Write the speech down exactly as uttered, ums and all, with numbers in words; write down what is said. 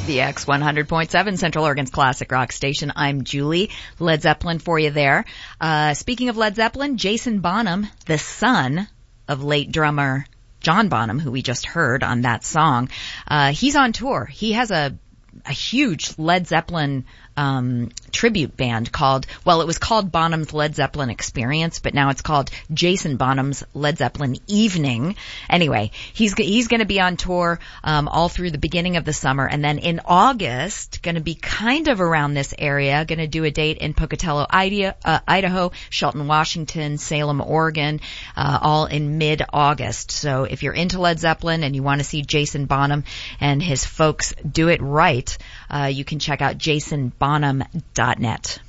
The X one hundred point seven, Central Oregon's classic rock station. I'm Julie. Led Zeppelin for you there. Uh, speaking of Led Zeppelin, Jason Bonham, the son of late drummer John Bonham, who we just heard on that song, uh, he's on tour. He has a a huge Led Zeppelin um tribute band called, well, it was called Bonham's Led Zeppelin Experience, but now it's called Jason Bonham's Led Zeppelin Evening. Anyway, he's he's going to be on tour um all through the beginning of the summer, and then in August going to be kind of around this area, going to do a date in Pocatello, Idaho, uh, Idaho, Shelton, Washington, Salem, Oregon, uh, all in mid-August. So if you're into Led Zeppelin and you want to see Jason Bonham and his folks do it right, uh you can check out jason bonham dot net.